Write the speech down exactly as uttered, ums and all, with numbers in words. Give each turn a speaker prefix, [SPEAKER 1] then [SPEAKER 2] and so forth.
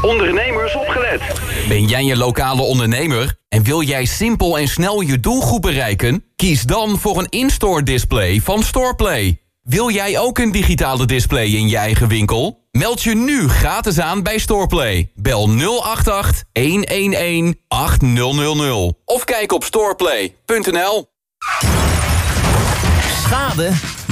[SPEAKER 1] Ondernemers opgelet.
[SPEAKER 2] Ben jij een lokale ondernemer en wil jij simpel en snel je doelgroep bereiken? Kies dan voor een in-store display van Storeplay. Wil jij ook een digitale display in je eigen winkel? Meld je nu gratis aan bij Storeplay. Bel nul acht acht, een een een, acht nul nul nul of kijk op storeplay punt n l.
[SPEAKER 3] Schade?